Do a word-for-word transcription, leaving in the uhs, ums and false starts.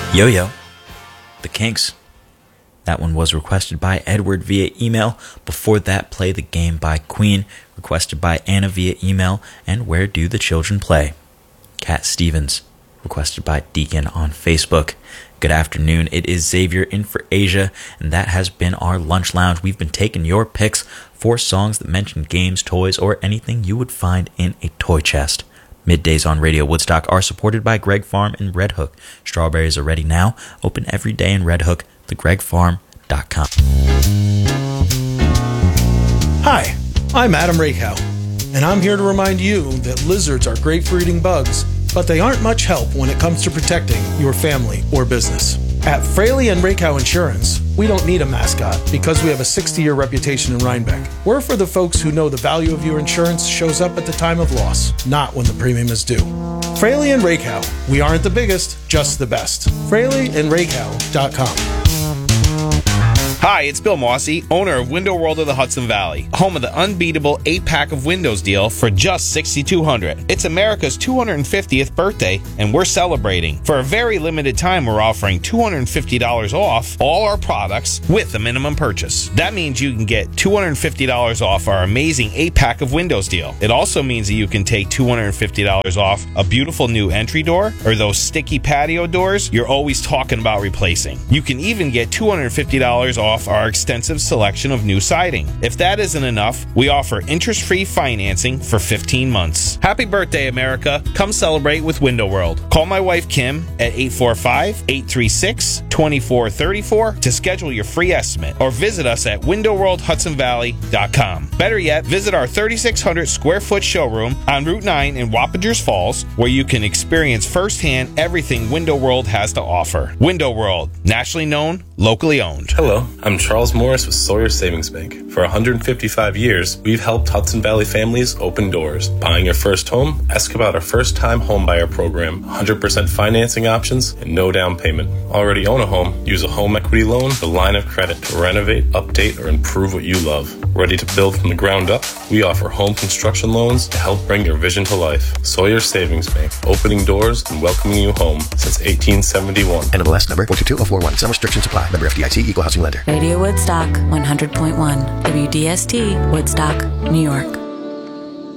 Yo-Yo, The Kinks. That one was requested by Edward via email. Before that, Play the Game by Queen, requested by Anna via email. And Where Do the Children Play? Cat Stevens, requested by Deacon on Facebook. Good afternoon, it is Xavier in for Asia, and that has been our Lunch Lounge. We've been taking your picks for songs that mention games, toys, or anything you would find in a toy chest. Middays on Radio Woodstock are supported by Greg Farm in Red Hook. Strawberries are ready now. Open every day in Red Hook, the greg farm dot com. Hi, I'm Adam Rakow, and I'm here to remind you that lizards are great for eating bugs, but they aren't much help when it comes to protecting your family or business. At Fraley and Rakow Insurance, we don't need a mascot because we have a sixty-year reputation in Rhinebeck. We're for the folks who know the value of your insurance shows up at the time of loss, not when the premium is due. Fraley and Rakow, we aren't the biggest, just the best. Fraley and Rakow dot com. Hi, it's Bill Mossy, owner of Window World of the Hudson Valley, home of the unbeatable eight-pack of windows deal for just six thousand two hundred dollars. It's America's two hundred fiftieth birthday, and we're celebrating. For a very limited time, we're offering two hundred fifty dollars off all our products with a minimum purchase. That means you can get two hundred fifty dollars off our amazing eight-pack of windows deal. It also means that you can take two hundred fifty dollars off a beautiful new entry door or those sticky patio doors you're always talking about replacing. You can even get two hundred fifty dollars off our extensive selection of new siding. If that isn't enough, we offer interest-free financing for fifteen months. Happy birthday, America. Come celebrate with Window World. Call my wife, Kim, at eight four five, eight three six, two four three four to schedule your free estimate, or visit us at window world hudson valley dot com. Better yet, visit our thirty-six hundred square foot showroom on Route nine in Wappingers Falls, where you can experience firsthand everything Window World has to offer. Window World, nationally known, locally owned. Hello, I'm Charles Morris with Sawyer Savings Bank. For one hundred fifty-five years, we've helped Hudson Valley families open doors. Buying your first home? Ask about our first-time homebuyer program, one hundred percent financing options, and no down payment. Already own a home? Use a home equity loan, the line of credit to renovate, update, or improve what you love. Ready to build from the ground up? We offer home construction loans to help bring your vision to life. Sawyer Savings Bank, opening doors and welcoming you home since eighteen seventy-one. N M L S number four two two zero four one. Some restrictions apply. Member F D I C, Equal Housing Lender. Radio Woodstock, one hundred point one. W D S T, Woodstock, New York.